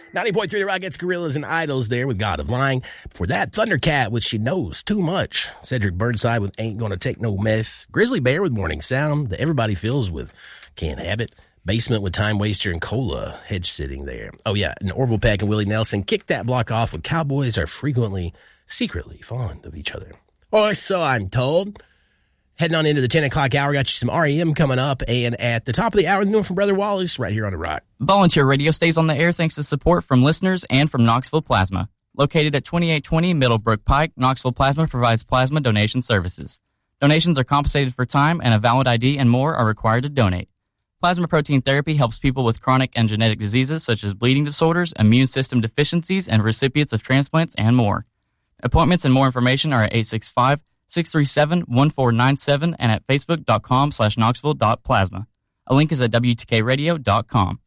90.3 The Rockets, Gorillas, and Idols there with God of Lying. Before that, Thundercat with She Knows Too Much. Cedric Burnside with Ain't Gonna Take No Mess. Grizzly Bear with Morning Sound. The Everybody Feels with Can't Have It. Basement with Time Waster and Cola. Hedge sitting there. Oh, yeah. And Orville Peck and Willie Nelson kicked that block off with Cowboys Are Frequently, Secretly Fond of Each Other. Or so I'm told. Heading on into the 10 o'clock hour, got you some REM coming up, and at the top of the hour, the new one from Brother Wallace right here on The Rock. Volunteer Radio stays on the air thanks to support from listeners and from Knoxville Plasma. Located at 2820 Middlebrook Pike, Knoxville Plasma provides plasma donation services. Donations are compensated for time, and a valid ID and more are required to donate. Plasma protein therapy helps people with chronic and genetic diseases such as bleeding disorders, immune system deficiencies, and recipients of transplants and more. Appointments and more information are at 865-637-1497 and at facebook.com/knoxville.plasma. A link is at wtkradio.com.